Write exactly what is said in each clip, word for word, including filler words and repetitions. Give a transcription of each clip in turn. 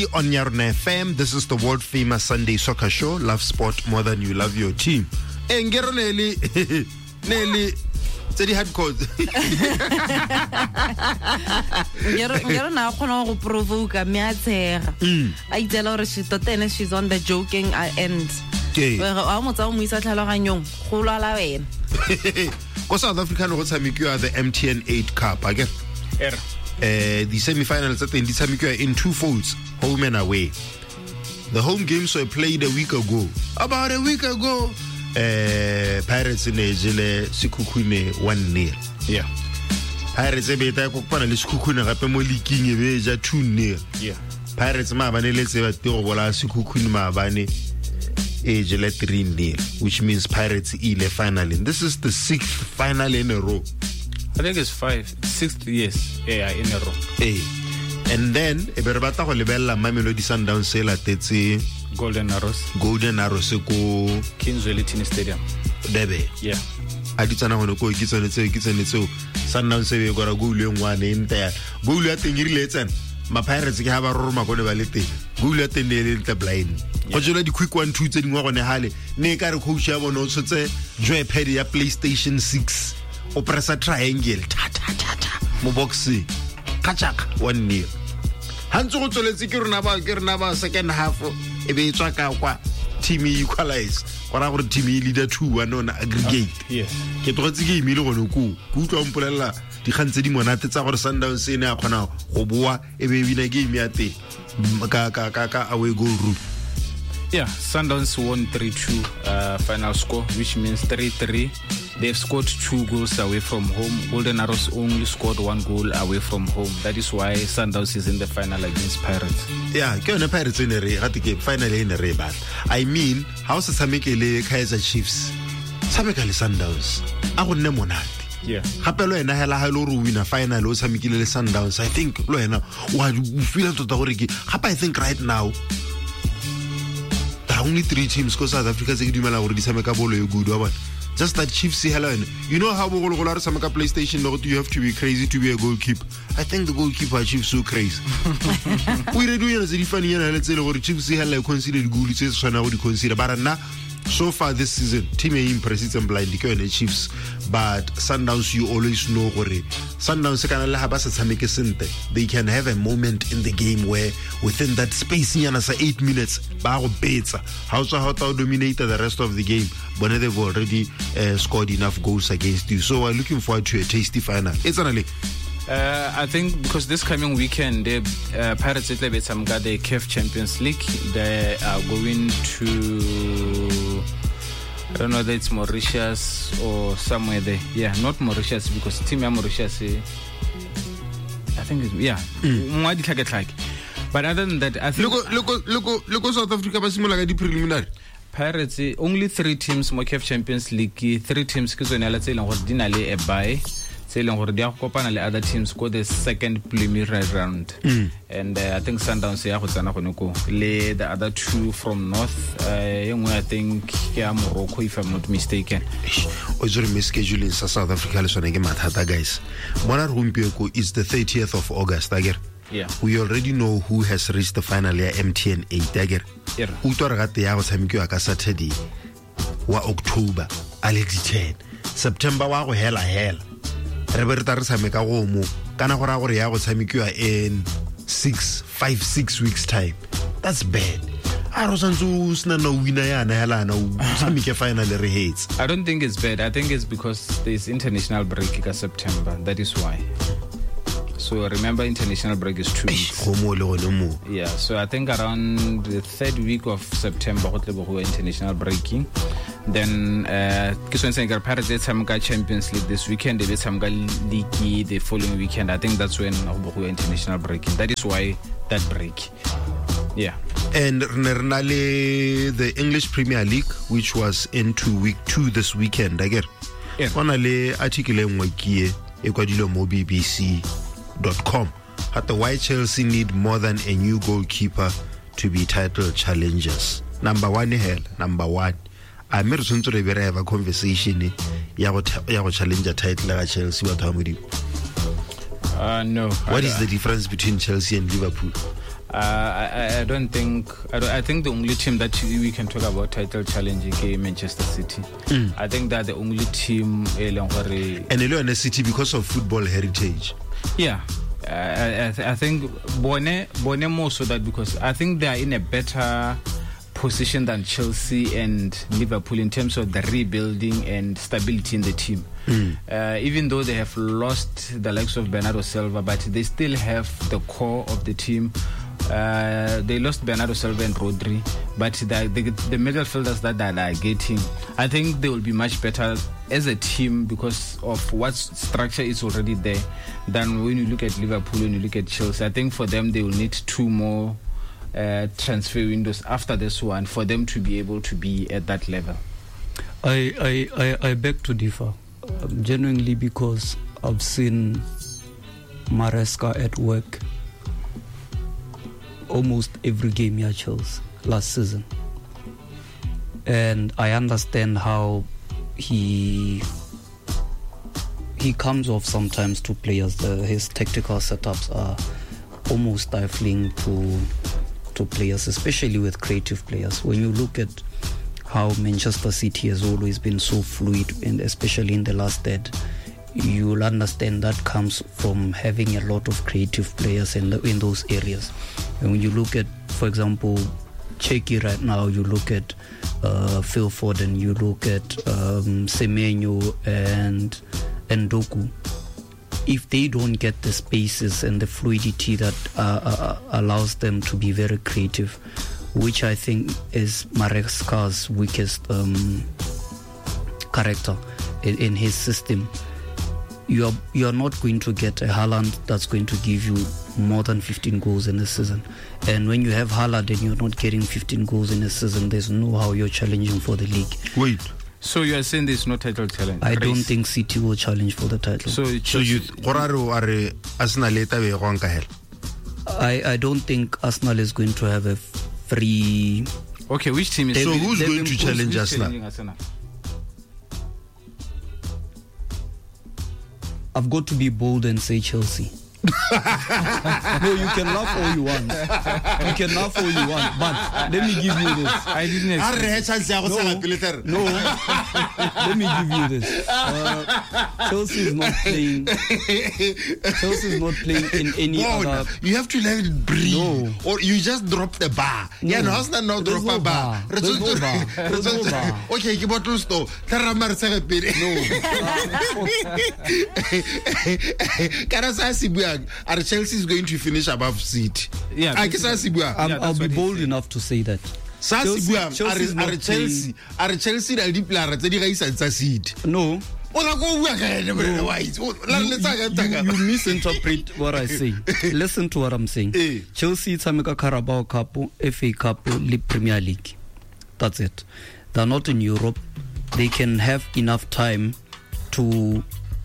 On Yarna F M, this is the world famous Sunday soccer show. Love sport more than you love your team. Engero Nelly, Nelly, Teddy had code. Ngero na khona go provoke a meatshega. I tell her she totene she's on the joking end. Okay. Wa mo tsa mo isa tlhaloganyong go lwala wena. Go South Africa no go tshamekiwa the M T N eight Cup again. Er. Uh, the semi-finals at the Nditsamikiwa in two folds, home and away. The home games were played a week ago. About a week ago, uh, Pirates in Ejele Sikukune one nil. Yeah. Pirates ebeta kokwana le Sikukune gape mo leaking e beja two nil. Yeah. Pirates ma bane le tseba tiro bola Sikukune ma bane Ejele three nil, which means Pirates ile final. And this is the sixth final in a row. I think it's five, sixth years, yeah, in a row. Hey. And then, e be re batla go lebella Mamelodi Sundowns se la tetse Golden Arrows. Golden Arrows ko Kingswell Tennis Stadium. Debe. Yeah. A di tsana go go kitsanetse kitsanetse Sundowns se be go ra goal e ngwane enta goal ya teng rile tsana ma Pirates ke ha ba roroma go le ba le teng goal ya teng le le blind go jela di quick one two tse dingwe go ne hale ne ka re coach ya bona o tshotse joypad ya PlayStation six o pressa triangle ta ta ta ta mo boxing kachaka one nil hantse go tsoletse ke rona ba ke rona ba second half e be tswa ka kwa team equalize gora gore team e leader two one on aggregate. Yes. Ke tlotse ke imile go no ku ku tlo mpolella di khantse di monate tsa gore Sundowns e ne a khona go boa e be bina game ya te ka ka ka ka away goal route. Yeah, Sundowns won three two uh, final score, which means three three. They've scored two goals away from home. Golden Arrows only scored one goal away from home. That is why Sundowns is in the final against Pirates. Yeah, ke yona Pirates in re ga tike final in re ba. I mean, how se tshamekele Kaizer Chiefs. Tshameka le Sundowns. A go nne monate. Yeah. Gape lo ena hela ha lo re wina final o tshamekile le Sundowns. I think lo ena wa feel tota gore ke gape I think right now there are only three teams ko South Africa tse ke dumela gore di tshameka bolo e good wa bona. Just that Chiefs Helen. You know how we go to Samaka PlayStation, you have to be crazy to be a goalkeeper. I think the goalkeeper Chiefs so crazy. We are doing as a different year, let's say the Chiefs Helen considered good, it's so now we consider. But now, so far this season, team is impressive and blind the Chiefs. But Sundowns, you always know gore Sundowns they can have a moment in the game where within that space eight minutes ba go betsa how so how to dominate the rest of the game but they've already uh, scored enough goals against you, so we're looking forward to a tasty final. It's only Uh, I think because this coming weekend, the uh, Pirates at Lebetamga, the C A F Champions League, they are going to, I don't know whether it's Mauritius or somewhere there. Yeah, not Mauritius because team Mauritius, I think it's, yeah. Mm. But other than that, I think... Look, look, look, look, South Africa, the preliminary. Pirates, only three teams, C A F Champions League, three teams, because when I let's say, a buy. Selling or they are coping other teams go the second preliminary round, mm. and uh, I think Sundowns here lay the other two from North. Uh, I think yeah, Morocco, if I'm not mistaken. Also, rescheduling South Africa guys. Mona Rumpioko is the thirtieth of August. Yeah, we already know who has reached the final year M T N eight. Yeah, Utoragate yago tshamekwa ka Saturday wa October ale di ten September wa go hela hela. Reberta re sameka go mo kana go ra gore ya go tshamekiwa in six five six weeks time. That's bad. I don't think it's bad. I think it's because there's international break in September. That is why. So remember, international break is two weeks. Yeah, so I think around the third week of September, international breaking. Then, uh, Pirates Champions League this weekend, they League the following weekend. I think that's when international breaking. That is why that break. Yeah. And the English Premier League, which was into week two this weekend, I get. Yeah. Onale article mwakie ekwadilo mo B B C dot com. At the why Chelsea need more than a new goalkeeper to be title challengers. Number one, hell, number one. I made some to have a conversation. Ya go challenge a title at Chelsea. What Uh, no. What is the difference between Chelsea and Liverpool? Uh, I, I don't think. I, don't, I think the only team that we can talk about title challenging is Manchester City. Mm. I think they're the only team. And Manchester City because of football heritage. Yeah, uh, I, I, th- I think Bone Bone more so that because I think they are in a better position than Chelsea and Liverpool in terms of the rebuilding and stability in the team. Mm. Uh, even though they have lost the likes of Bernardo Silva, but they still have the core of the team. Uh, they lost Bernardo Silva and Rodri, but the, the, the midfielders that they are getting, I think they will be much better as a team because of what structure is already there than when you look at Liverpool, when you look at Chelsea. I think for them, they will need two more uh, transfer windows after this one for them to be able to be at that level. I, I, I, I beg to differ, um, genuinely, because I've seen Maresca at work almost every game here Chelsea last season, and I understand how he he comes off sometimes to players. The, his tactical setups are almost stifling to to players, especially with creative players. When you look at how Manchester City has always been so fluid, and especially in the last third, you'll understand that comes from having a lot of creative players in the, in those areas. And when you look at, for example, Cheki right now, you look at uh, Phil Foden, you look at um, Semenyo and and Doku. If they don't get the spaces and the fluidity that uh, uh, allows them to be very creative, which I think is Maresca's weakest um, character in, in his system, you are you are not going to get a Haaland that's going to give you more than fifteen goals in a season. And when you have Haaland and you're not getting fifteen goals in a season, there's no how you're challenging for the league. Wait. So you are saying there's no title challenge? I don't think City will challenge for the title. So, so you are Arsenal I I don't think Arsenal is going to have a free. Okay, which team is so who's going to challenge Arsenal? Arsenal? I've got to be bold and say Chelsea. No, you can laugh all you want. You can laugh all you want, but let me give you this. I didn't expect. No, no. Let me give you this. Uh, Chelsea is not playing. Chelsea is not playing in any Whoa, other. You have to let it breathe, No. or you just drop the bar. No. Yeah, no, Arsenal no There's drop no a bar. bar. There's no bar. There's no bar. Okay, you bottle store. Terramar seven. No. Are Chelsea is going to finish above City? Yeah, I this guess is- Sibua. I'm, Yeah, I'll that's be what he bold said. enough to say that. Sa Chelsea- Sibua, Chelsea is are not are Chelsea, are Chelsea na di plara tse di gaisa tsa City. No. O la go bua ka ene bre wise. La You, le tsa ka you, taka. you misinterpret what I say. Listen to what I'm saying. Eh. Chelsea tshameka Carabao Cup, F A Cup, League Premier League. That's it. They're not in Europe. They can have enough time to,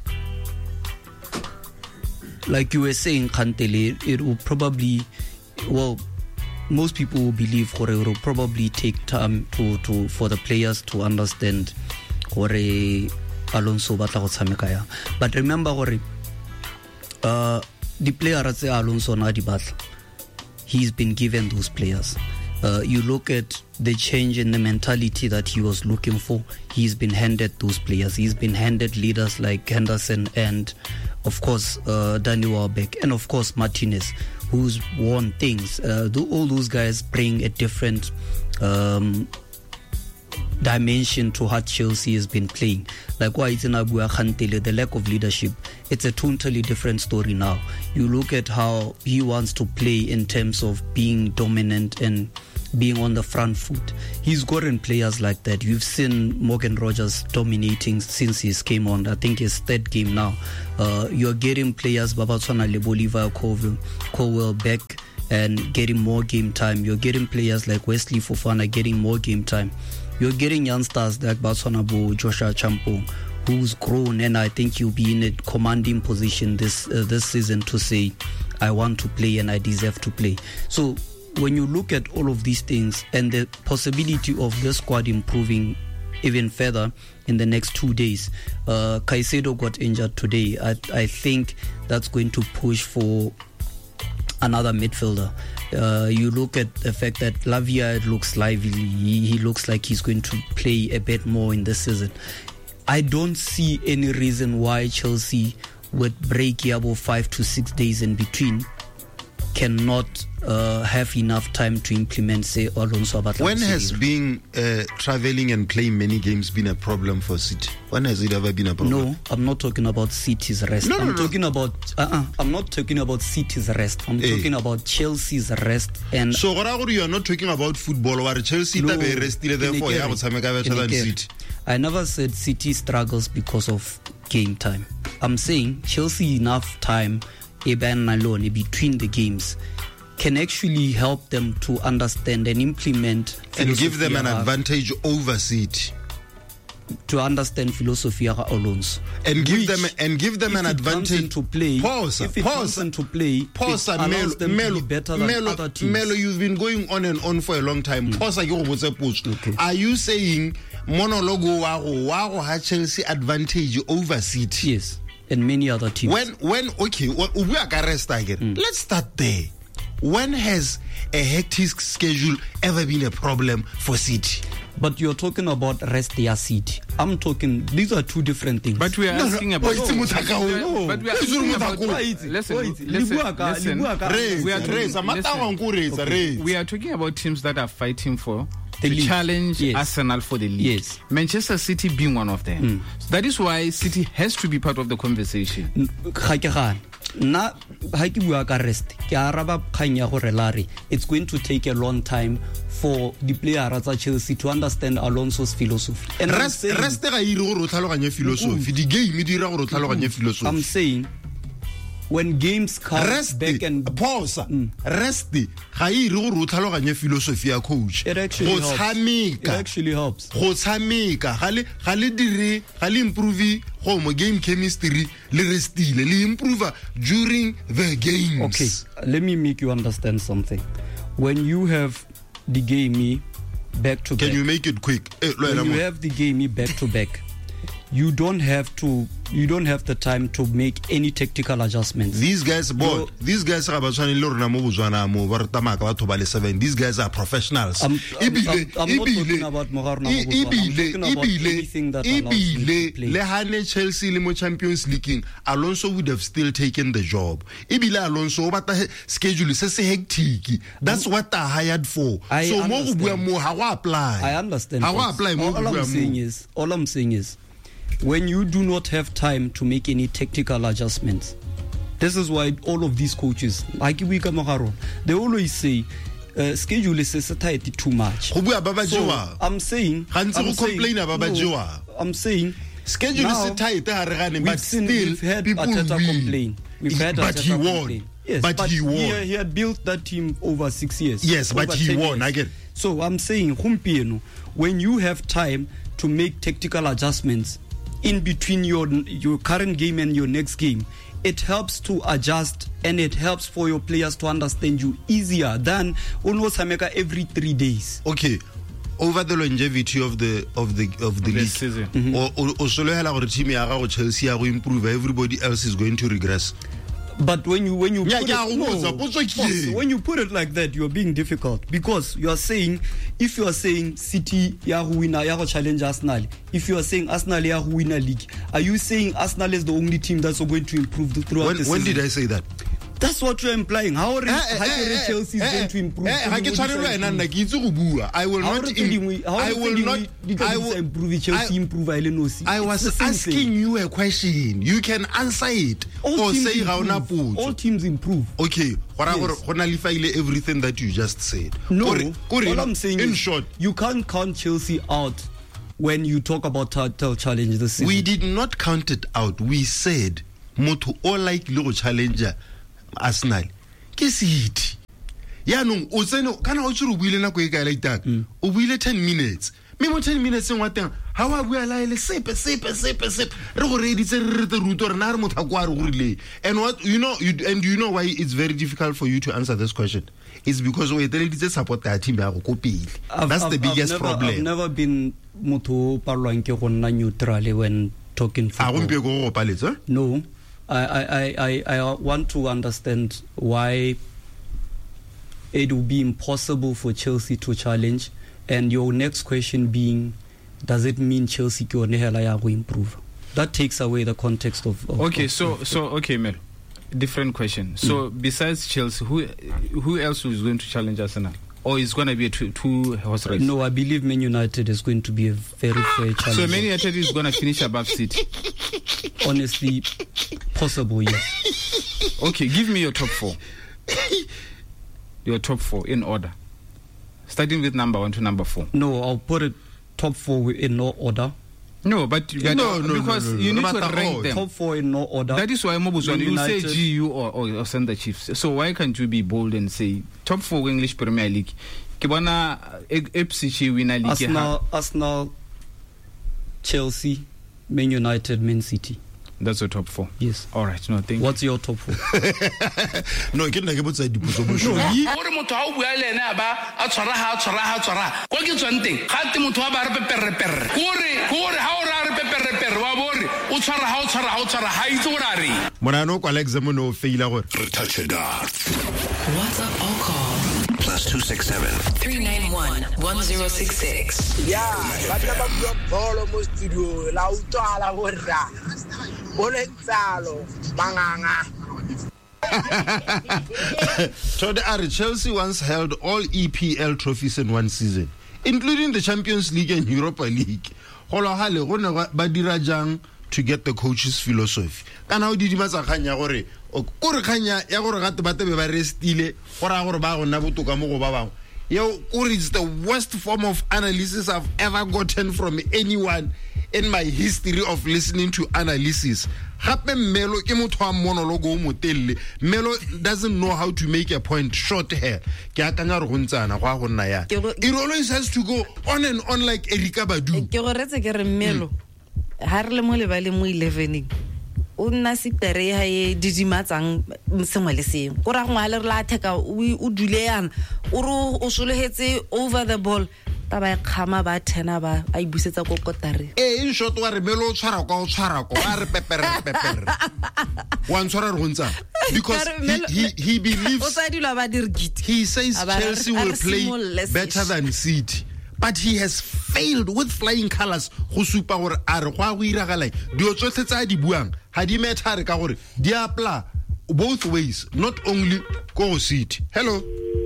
like you were saying, Kantele, it will probably, well, most people will believe or it will probably take time to, to for the players to understand or Alonso batla go tshameka ya. But remember gore uh the player tse Alonso na di batla, he's been given those players. Uh, you look at the change in the mentality that he was looking for, he's been handed those players. He's been handed leaders like Henderson and of course uh, Danny Welbeck and of course Martinez, who's won things. Uh, th- all those guys bring a different um, dimension to how Chelsea has been playing. Like why it's in Abuya Khantele, the lack of leadership, it's a totally different story now. You look at how he wants to play in terms of being dominant and being on the front foot. He's gotten players like that. You've seen Morgan Rogers dominating since he came on. I think his third game now. Uh, you're getting players Babatswana Lebo, Levi Colwill, Colwill back and getting more game time. You're getting players like Wesley Fofana getting more game time. You're getting youngsters like Batswana Bo, Joshua Champong, who's grown, and I think he'll be in a commanding position this uh, this season to say, I want to play and I deserve to play. So when you look at all of these things and the possibility of the squad improving even further in the next two days, uh, Caicedo got injured today. I, I think that's going to push for another midfielder. Uh, you look at the fact that Lavia looks lively. He, he looks like he's going to play a bit more in this season. I don't see any reason why Chelsea, with break here about five to six days in between, cannot uh, have enough time to implement, say, Alonso Abatla. When has being uh, traveling and playing many games been a problem for City? When has it ever been a problem? No, I'm not talking about City's rest. No, no, I'm no. talking about. Uh-uh, I'm not talking about City's rest. I'm Hey. talking about Chelsea's rest. And So Goragori, you are not talking about football or Chelsea No, that they rested therefore Kenekere, yeah, but Sameka better than Kenekere. City. I never said City struggles because of game time. I'm saying Chelsea enough time, even alone between the games, can actually help them to understand and implement And give them an philosophy advantage over City. to understand philosophy of Alonso. And give Which, them and give them if an it comes advantage into play. Pause, if it pause, comes into play, Pause, it Melo, allows them Melo, to be better than Melo, other teams. Melo, you've been going on and on for a long time. Pause, I go with a push. Okay. Are you saying monologue wa go wa go ha Chelsea advantage over City? Yes, and many other teams. When when okay, well, we are rest again. Let's start there. When has a hectic schedule ever been a problem for City? But you're talking about rest their City. I'm talking. These are two different things. But we are No, no, asking oh, about. it's Mutakao. No, but we are It's asking Mutakao. about. Wait, Listen, wait, listen, Libuaka, listen. Libuaka. Raise, We are raise. talking- Amata listen. wangu raise, raise. We are talking about teams that are fighting for The to league. challenge Yes. Arsenal for the league. Yes. Manchester City being one of them. So that is why City has to be part of the conversation. Ga ke gane. Nna ha ke bua ka rest ke araba kgang ya gore Larry, it's going to take a long time for the players tsa Chelsea to understand Alonso's philosophy. And I'm Rest saying- rest ga ire gore o tlhaloganye philosophy. Di game di dira gore o tlhaloganye I'm philosophy. saying when games come Rest back and pause. Rest ga ire gore o tlhaloganye philosophy ya coach. it actually Go helps. It tshameka. actually helps. Go tshameka ga le ga le dire ga le improve go mo game chemistry le restile le improve during the games. Okay, let me make you understand something. When you have the game back to Can back, you make it quick? Eh, lo when ena you mo- have the game back to back, you don't have to. You don't have the time to make any tactical adjustments. These guys, boy, So- these guys ga ba tshwane le rona mo Botswana mo ba re tamaka batho ba le seven. These guys are professionals. I'm- I'm- Ebile- I'm- I'm not ebile- talking about Mogarna mo e- Botswana. I'm ebile- talking about ebile- anything that allows you to ebile play. le hane Chelsea le mo Champions League, Alonso would have still taken the job. Ebile Alonso o batla he- schedule se se hectic. That's what they hired for. I So mo go bua understand. mo ha go apply. I understand. Ha go folks. apply mo all, go all bua I'm saying mo. is, all I'm saying is, when you do not have time to make any tactical adjustments, this is why all of these coaches, like we come they always say, uh, schedule is set tight too much. Go bua ba ba So jewa. I'm saying, Gantsi I'm go saying- complain about ba no, jewa. I'm saying. Schedule now, is tight, ha re gane, We've, but seen, still we've had people Arteta win. complain. We've had But Arteta he won. complain. Yes, But he won. He, he had built that team over six years. Yes, but over he ten won, years. I get it. So I'm saying, Humpieno, when you have time to make tactical adjustments in between your your current game and your next game, it helps to adjust and it helps for your players to understand you easier than almost Hameka every three days. Okay, over the longevity of the of the of the The league, season. o o o sologela gore team ya gago Chelsea ya go improve, everybody else is going to regress. But when you when you Yeah, put yeah, it, I was- no, I was like, boss, yeah. when you put it like that, you're being difficult because you are saying if you are saying City ya go winner ya go challenge Arsenal, if you are saying Arsenal ya go win a league, are you saying Arsenal is the only team that's going to improve the, throughout When the when season? did I say that? That's what you're implying. How are Eh, eh, how eh, are eh, Chelsea is eh, going to improve? eh, ga ke tshwane le wena nna ke itse go bua. I will How not are im- we? How I are will we? not I will improve Chelsea I- improve I don't know. I was asking you a question. You can answer it all or teams say ga ona improve. All potso. teams improve. Okay, gora Yes. gore go nalifaile everything that you just said. No, Kore- kore- all I'm saying in is short, you can't count Chelsea out when you talk about title challenge this season. we did not count it out. We said motho o like le go challenge Arsenal ke City. Yaanong o tsene kana o tsuru buile nako e ka ile itang. O buile ten minutes. Me mo ten minutes ngwa teng ha wa bua la ile sepe sepe sepe sepe re go reditse re re te ruto re na re motho kwa re go rile. And what you know you and you know why it's very difficult for you to answer this question? It's because we eteleditse support ya team ya go ko pele. I've- That's the I've- biggest I've never, problem. I've never been motho palwang ke go nna neutral when talking A football. gompe go go paletsa. No, I, I, I, I I want to understand why it will be impossible for Chelsea to challenge. And your next question being, does it mean Chelsea can improve? That takes away the context of. of okay, of, so of, so okay, Mel. Different question. So mm. besides Chelsea, who who else is going to challenge Arsenal? Or is going to be a two, two horse race? No, I believe Man United is going to be a very fair challenge. So Man United is going to finish above City? Honestly, possible, yes. Okay, give me your top four. Your top four in order. Starting with number one to number four. No, I'll put it top four in no order. No, but, but no, no, because no, no, no, you no, need no, to rank no, them. Top four in no order. That is why Mobus, when you say G U or, or, or send the Chiefs. So why can't you be bold and say top four English Premier League? Kibana Ipswich winner league. Arsenal, Arsenal, Chelsea, Man United, Man City. That's your top four. Yes. All right. No, thank What's your top four? No, ke nna ke botsa dipuso bo gore motho ha o bua le ene ba a tshwara ha tshwara ha tshwara kwa ke tswang teng ga te motho wa ba re peperre perre gore gore ha o ra re peperre perre wa bore o tshwara ha o tshwara ha o tshwara ha itse gore a re monano kwa exam no faila gore touch it down. WhatsApp or call Plus two six seven three nine one one zero six six. Yeah, ba tla ba bua bolo mo studio la utlwala borra boletsalo manganga. Todd Ari, Chelsea once held all E P L trophies in one season, including the Champions League and Europa League. Hola hale go ne ba dira jang to get the coach's philosophy. Kana o didimatsa khanya gore o re khanya ya gore gate bate be ba restile gore gore ba gona botoka mo go ba bangwe. Yo, it's the worst form of analysis I've ever gotten from anyone in my history of listening to analysis. Hape Melo ke motho wa monologue o motelle. Melo doesn't know how to make a point short hair. Ke akanya re go ntsana go a go nna ya. It always has to go on and on like Erika Badu. Ke go retse ke re Melo ha re le mo le ba le mo eleven o nna sitere ha e didimatsang sengwe le sengwe go ra go ngale re la theka o dule yana o ro o solehetse over the ball ta ba khama ba thena ba a ibusetsa ko kotare eh in short wa re Melo o tshwara kwa o tshwara kwa a re pepere pepere wa ntshwara re go ntsa because he, he he believes o tsa dilo ba dir git he says Chelsea will play better than City. But he has failed with flying colors go supa gore a re go a go iragala dio tsotlhe tsa di buang ha di methare ka gore di apply both ways, not only go City. Hello.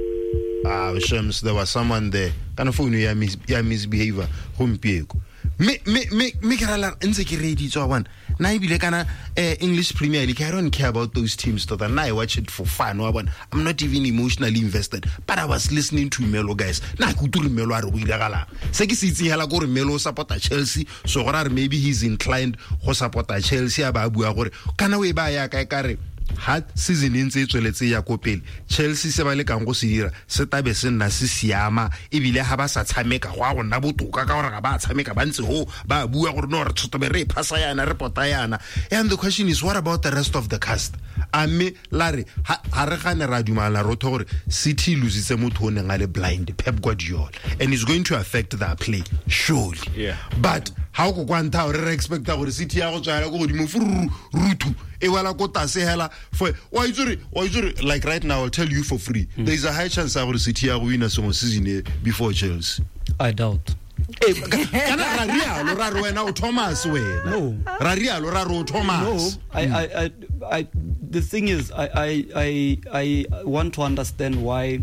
Ah, Shams, there was someone there. Kana phone ya mis ya misbehavior gompieko. Me me me me ke rala ntse ke ready tswa one. Na ibile kana uh, English Premier League. I don't care about those teams to that. Now I watch it for fun. I'm not even emotionally invested. But I was listening to Melo guys. Na ku tu Melo a re go iragala. Se ke sitse hela gore Melo supporta Chelsea. So gore maybe he's inclined go supporta Chelsea ba bua gore kana we ba ya ka ka re ha season ntse tsweletse ya kopele Chelsea se ba le kang go se dira se tabe se nna se siama ebile ha ba sa tshameka go a go nna botoka ka gore ga ba tshameka ba ntse ho ba bua gore no re tsotobe re phasa yana re pota yana. And the question is, what about the rest of the cast? Ame lare ha re gane ra dumala ro thore City lositse motho o neng a le blind, Pep Guardiola, and it's going to affect their play surely. Yeah. But how go kwanta o re expect gore City ya go tsaya go godimo furu rutu e wala ko tase hela for why you why you like right now I'll tell you for free mm. there is a high chance that City ya go win some season before Chelsea. I doubt. Eh kana ra rialo ra ro wena o Thomas wena. No. Ra rialo ra ro Thomas. No. I I I I the thing is I I I I want to understand why.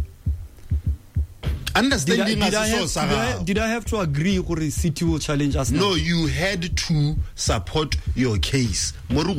Understanding did I, did, I as have, did, I, did I have to agree gore City will challenge us now? No, you had to support your case.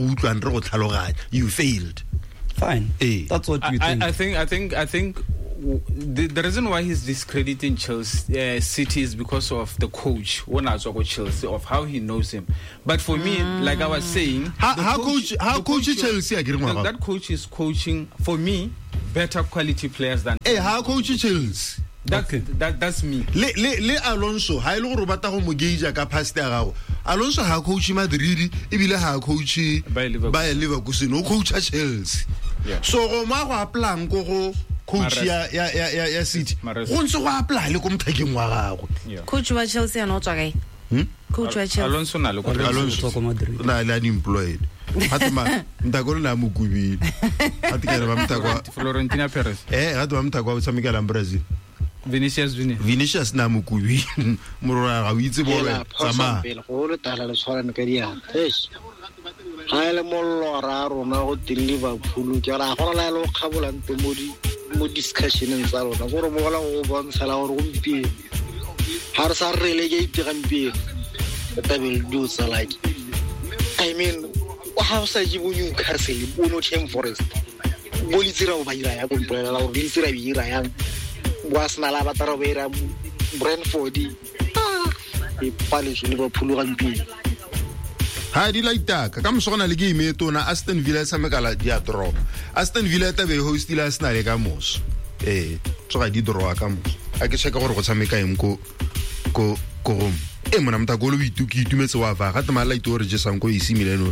You failed. Fine. Eh. That's what you I, think. I, I think I think I think the, the reason why he's discrediting Chelsea uh, City is because of the coach, Chelsea, of how he knows him. But for mm. me, like I was saying, how, how coach, coach how coach, coach Chelsea agree that, that coach is coaching for me better quality players than. Hey, how coach Chelsea? That's, okay. that, that's me. Le le le Alonso ha ile go robata go mo gauge ka past ya gago. Alonso ha coach Madrid ebile ha coach by Leverkusen o coach Chelsea. Yeah. So go ma go apply go go coach ya ya ya ya City. Go ntse go apply le ko mthekeng wa gago. Coach wa Chelsea ana o tswa kae? Hmm? Coach wa Chelsea. Alonso na le Alonso na le unemployed. hati ma mtakolo na mukubile hati kana ba mtakwa Florentina Perez eh hati ba mtakwa o tsamekela Brazil Vinicius Junior Vinicius na mukubile morora ga o itse bolo tsama pele go le tala le tshwarana ka dia eish ha ele mollo ra rona go Liverpool ke ra go la le go kgabolante mo di mo discussion tsa rona gore mo gola go bontshala gore go mpie ha re sa rele ke itigampie ta be do sa like I mean how sa ji bo Newcastle bo no Team Forest bo li tsira ba ira ya go mpela la go li tsira bi ira yang bo Arsenal ba tara ba Brentford ah e pale se Liverpool ga mpie ha di laitaka ka mosogona le game e tona Aston Villa tsamekala dia draw Aston Villa ta be hostile Arsenal ka mos eh tsoga di draw ka mos a ke cheka gore go tsameka eng ko ko ko e mona mta golo bituki itumetse wa va ga tama la ito re je sang ko isi mileno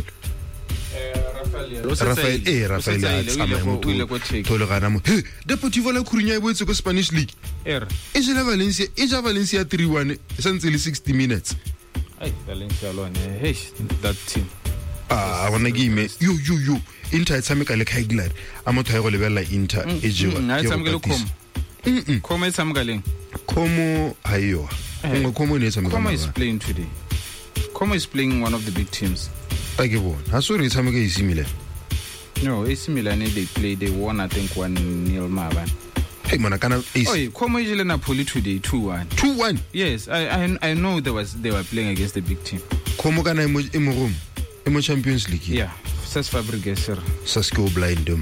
Rafael eh Rafael a tsama mo to to le gana mo Deportivo la Coruña e boetse ko Spanish League er e jela Valencia e ja Valencia three one e santse le sixty minutes ay Valencia lone hey that team ah bona game yo yo yo Inter tsameka le Cagliari a motho ya go lebella Inter e jewa na tsameka le Como Como e tsameka leng Como hayo ngwe Como ne tsameka Como is playing today Como is playing one of the big teams a ke bona ha so re tsameka e simile no A C Milan they play they won I think one nil maba hey mona kana ace oh Como is Napoli today two one two one yes I I I know there was they were playing against the big team Como kana e mo e mo room e mo Champions League yeah Cesc Fabregas sir Sasko blindum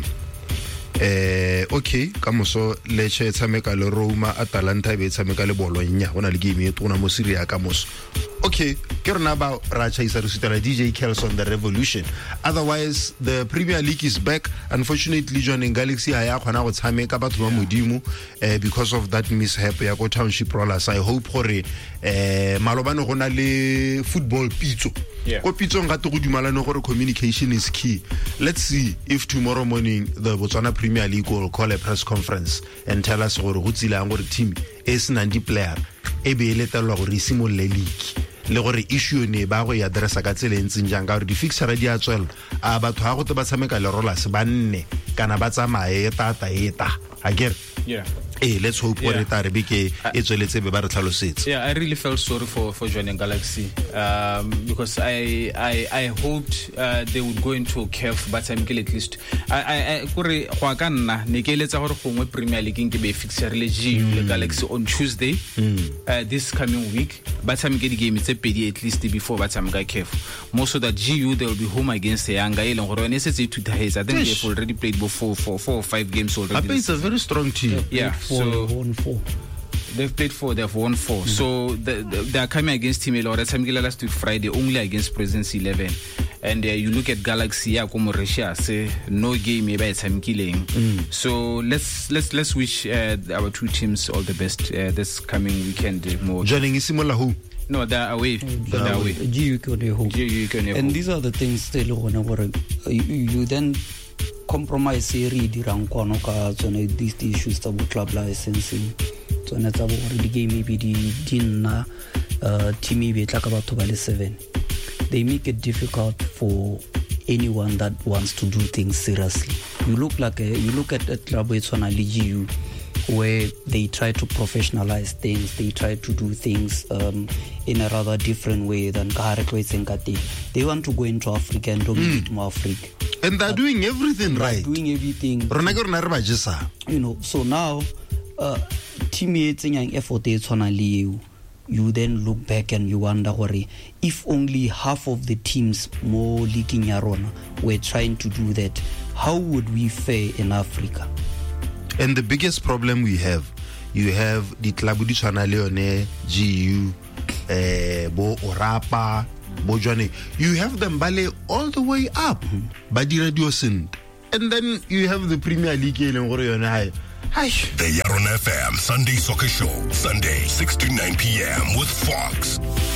eh okay ka moso le che tsameka le Roma Atalanta be tsameka le Bologna bona le game e tona mo Serie A ka moso okay ke rena ba ra chaisa re sitela D J Kelson the Revolution otherwise the Premier League is back unfortunately joining Galaxy ha ya khona go tsameka batho ba modimo eh because of that mishap ya go Township Rollers I hope gore eh malobane gona le football pitso go pitso ngate go dumalane gore communication is key let's see if tomorrow morning the Botswana Premier League will call a press conference and tell us gore go tsila gore team is ninety player e be le tella gore simo le league le gore issue ne ba go ya addressa ka tsele ntseng jang ka gore di fixer di a tswela a batho ha go te ba tsameka le Rollers ba nne kana ba tsamae tata eta again yeah eh let's hope for it are big e tsweletse be ba re tlhalosetse yeah I really felt sorry for for joining Galaxy um because I I I hoped uh, they would go into Caf but I'm at least I I gore go ka nna ne ke eletsa gore gongwe Premier League ke be fixer le G U le Galaxy on Tuesday uh, this coming week but I'm getting game tse pedi at least before but I'm ga Caf more so that G U they will be home against Yanga e leng gore ne setse two days I think they've already played before for four or five games already. It's a very strong team. Yeah. Four, so won four. They've played four, they've won four. Mm. So the, the, they are coming against Team Elora Samgila last week Friday only against Presence eleven. And uh, you look at Galaxy ya como Russia say no game maybe it's killing. Mm. So let's let's let's wish uh, our two teams all the best uh, this coming weekend uh, more. Joining Isimola who? No, they're away. They're, they're away. G U K home. G U K And these are the things they you, you then compromise re dirang kwano ka tsone these issues tsa bo club licensing tsone tsa bo re di game maybe di dinna uh team e be tla ka batho ba le seven they make it difficult for anyone that wants to do things seriously. You look like a, you look at a club it's on a G U where they try to professionalize things, they try to do things um, in a rather different way than they want to go into Africa and dominate mm. more Africa. And they're but doing everything right. Doing everything. You know, so now, uh, teammates in effort you, you then look back and you wonder, worry, if only half of the teams more leaking Yarona were trying to do that, how would we fare in Africa? And the biggest problem we have, you have the Tlabudi Chana Leone, G U, uh, Bo Orapa, Bo Johnny. You have them ballet all the way up, mm-hmm. Badi Radio Sind. And then you have the Premier League in Orion High. Hi. The Yaron F M Sunday Soccer Show, Sunday, six to nine p.m. with Fox.